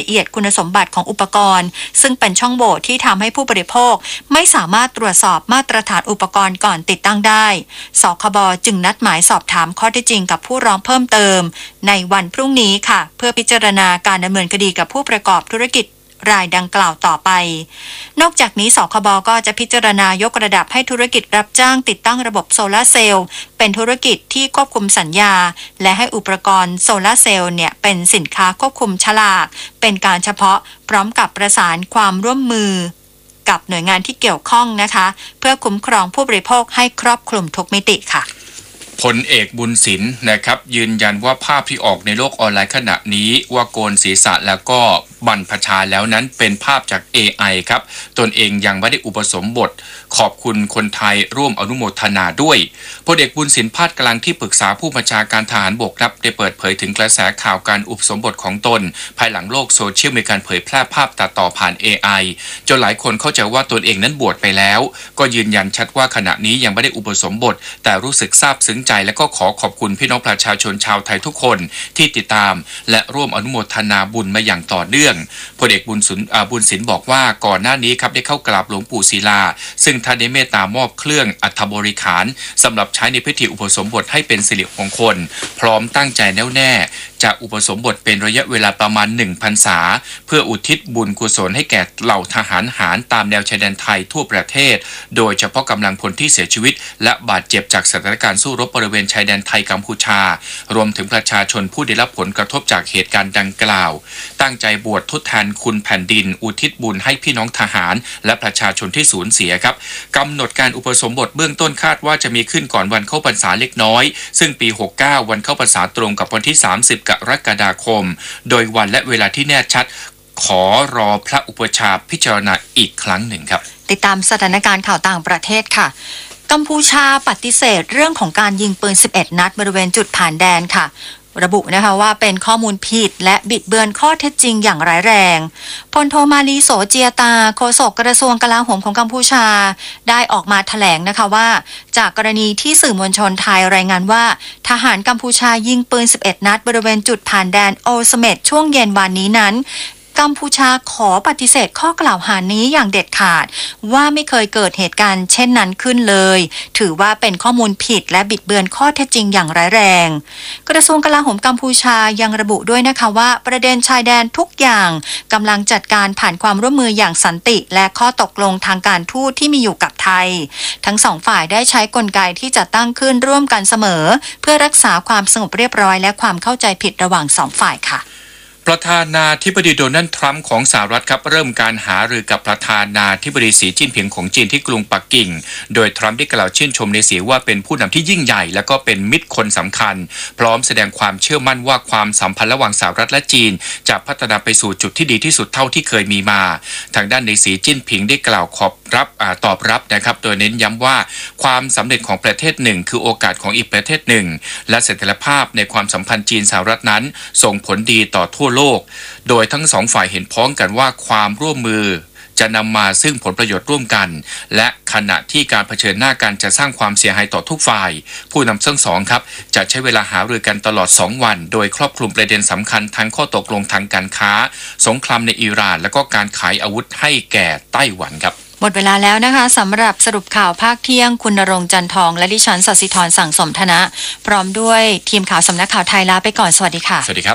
เอียดคุณสมบัติของอุปกรณ์ซึ่งเป็นช่องโหว่ที่ทำให้ผู้บริโภคไม่สามารถตรวจสอบมาตรฐานอุปกรณ์ก่อนติดตั้งได้สคบ.จึงนัดหมายสอบถามข้อเท็จจริงกับผู้ร้องเพิ่มเติมในวันพรุ่งนี้ค่ะเพื่อพิจารณาการดำเนินคดีกับผู้ประกอบธุรกิจรายดังกล่าวต่อไปนอกจากนี้สคบ.ก็จะพิจารณายกระดับให้ธุรกิจรับจ้างติดตั้งระบบโซลาร์เซลล์เป็นธุรกิจที่ควบคุมสัญญาและให้อุปกรณ์โซลาร์เซลล์เนี่ยเป็นสินค้าควบคุมฉลากเป็นการเฉพาะพร้อมกับประสานความร่วมมือกับหน่วยงานที่เกี่ยวข้องนะคะเพื่อคุ้มครองผู้บริโภคให้ครอบคลุมทุกมิติค่ะพลเอกบุญศิลป์นะครับยืนยันว่าภาพที่ออกในโลกออนไลน์ขณะนี้ว่าโกนศีรษะแล้วก็บรรพชาแล้วนั้นเป็นภาพจาก AI ครับตนเองยังไม่ได้อุปสมบทขอบคุณคนไทยร่วมอนุโมทนาด้วยพลเอกบุญศิลป์พาดกลางที่ปรึกษาผู้บัญชาการทหารบกครับได้เปิดเผยถึงกระแสข่าวการอุปสมบทของตนภายหลังโลกโซเชียลมีการเผยแพร่ภาพตัดต่อผ่าน AI จนหลายคนเข้าใจว่าตนเองนั้นบวชไปแล้วก็ยืนยันชัดว่าขณะนี้ยังไม่ได้อุปสมบทแต่รู้สึกซาบซึ้งใจและก็ขอบคุณพี่น้องประชาชนชาวไทยทุกคนที่ติดตามและร่วมอนุโมทนาบุญมาอย่างต่อเนื่องพลเอกบุญศิลป์บอกว่าก่อนหน้านี้ครับได้เข้ากราบหลวงปู่ศิลาซึ่งท่านได้เมตตามอบเครื่องอัฐบริขารสำหรับใช้ในพิธีอุปสมบทให้เป็นสิริมงคลพร้อมตั้งใจแน่วแน่จะอุปสมบทเป็นระยะเวลาประมาณ1 พรรษาเพื่ออุทิศบุญกุศลให้แก่เหล่าทหารหารตามแนวชายแดนไทยทั่วประเทศโดยเฉพาะกำลังพลที่เสียชีวิตและบาดเจ็บจากสถานการณ์สู้รบบริเวณชายแดนไทยกัมพูชารวมถึงประชาชนผู้ได้รับผลกระทบจากเหตุการณ์ดังกล่าวตั้งใจบวชทดแทนคุณแผ่นดินอุทิศบุญให้พี่น้องทหารและประชาชนที่สูญเสียครับกำหนดการอุปสมบทเบื้องต้นคาดว่าจะมีขึ้นก่อนวันเข้าพรรษาเล็กน้อยซึ่งปี69วันเข้าพรรษาตรงกับวันที่30กรกฎาคมโดยวันและเวลาที่แน่ชัดขอรอพระอุปชาพิจารณาอีกครั้งหนึ่งครับติดตามสถานการณ์ข่าวต่างประเทศค่ะกัมพูชาปฏิเสธเรื่องของการยิงปืน11นัดบริเวณจุดผ่านแดนค่ะระบุนะคะว่าเป็นข้อมูลผิดและบิดเบือนข้อเท็จจริงอย่างร้ายแรงพลโทมาลีโสเจียตาโฆษกกระทรวงกลาโหมของกัมพูชาได้ออกมาแถลงนะคะว่าจากกรณีที่สื่อมวลชนไทยรายงานว่าทหารกัมพูชายิงปืน11นัดบริเวณจุดผ่านแดนโอสเมดช่วงเย็นวันนี้นั้นกัมพูชาขอปฏิเสธข้อกล่าวหานี้อย่างเด็ดขาดว่าไม่เคยเกิดเหตุการณ์เช่นนั้นขึ้นเลยถือว่าเป็นข้อมูลผิดและบิดเบือนข้อเท็จจริงอย่างร้ายแรงกระทรวงกลาโหมกัมพูชายังระบุด้วยนะคะว่าประเด็นชายแดนทุกอย่างกำลังจัดการผ่านความร่วมมืออย่างสันติและข้อตกลงทางการทูตที่มีอยู่กับไทยทั้งสองฝ่ายได้ใช้กลไกที่จะตั้งขึ้นร่วมกันเสมอเพื่อรักษาความสงบเรียบร้อยและความเข้าใจผิดระหว่างสองฝ่ายค่ะประธานาธิบดีโดนัลด์ทรัมป์ของสหรัฐครับเริ่มการหารือกับประธานาธิบดีสีจิ้นผิงของจีนที่กรุงปักกิ่งโดยทรัมป์ได้กล่าวชื่นชมในสีว่าเป็นผู้นำที่ยิ่งใหญ่และก็เป็นมิตรคนสำคัญพร้อมแสดงความเชื่อมั่นว่าความสัมพันธ์ระหว่างสหรัฐและจีนจะพัฒนาไปสู่จุดที่ดีที่สุดเท่าที่เคยมีมาทางด้านในสีจิ้นผิงได้กล่าวตอบรับนะครับโดยเน้นย้ำว่าความสำเร็จของประเทศหนึ่งคือโอกาสของอีกประเทศหนึ่งและเสถียรภาพในความสัมพันธ์จีนสหรัฐนั้นส่งผลดีต่อทั่วโลกโดยทั้งสองฝ่ายเห็นพ้องกันว่าความร่วมมือจะนำมาซึ่งผลประโยชน์ร่วมกันและขณะที่การเผชิญหน้ากันจะสร้างความเสียหายต่อทุกฝ่ายผู้นำทั้งสองครับจะใช้เวลาหารือกันตลอด2วันโดยครอบคลุมประเด็นสำคัญทั้งข้อตกลงทางการค้าสงครามในอิหร่านและก็การขายอาวุธให้แก่ไต้หวันครับหมดเวลาแล้วนะคะสำหรับสรุปข่าวภาคเที่ยงคุณณรงค์จันทองและดิฉันศศิธรสั่งสมธนะพร้อมด้วยทีมข่าวสำนักข่าวไทยลาไปก่อนสวัสดีค่ะสวัสดีครับ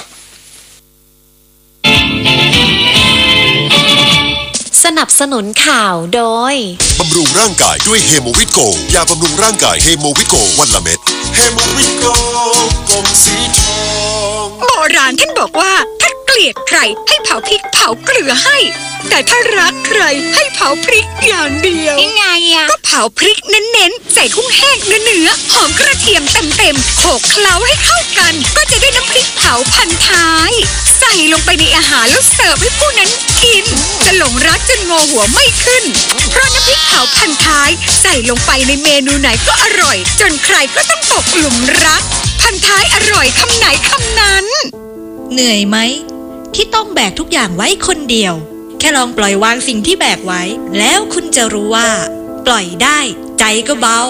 สนับสนุนข่าวโดยบำรุงร่างกายด้วยเฮโมวิโกยาบำรุงร่างกายเฮโมวิโกวันละเม็ดเฮโมวิโกกลมสีทองโบราณท่านบอกว่าถ้าเกลียดใครให้เผาพริกเผาเกลือให้แต่ถ้ารักใครให้เผาพริกอย่างเดียวยังไงอะก็เผาพริกเน้นๆใส่กุ้งแห้งเนื้อหอมกระเทียมเต็มๆโขลกเคล้าให้เข้ากันก็จะได้น้ำพริกเผาพันท้ายใส่ลงไปในอาหารแล้วเสิร์ฟให้ผู้นั้นกินจะหลงรักจนงอหัวไม่ขึ้นเพราะน้ำพริกเผาพันท้ายใส่ลงไปในเมนูไหนก็อร่อยจนใครก็ต้องตกหลุมรักพันท้ายอร่อยคำไหนคำนั้นเหนื่อยไหมที่ต้องแบกทุกอย่างไว้คนเดียวแค่ลองปล่อยวางสิ่งที่แบกไว้แล้วคุณจะรู้ว่าปล่อยได้ใจก็เบา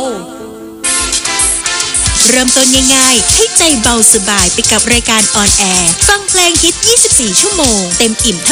เริ่มต้นง่ายๆให้ใจเบาสบายไปกับรายการออนแอร์ฟังเพลงฮิต24ชั่วโมงเต็มอิ่มทั้ง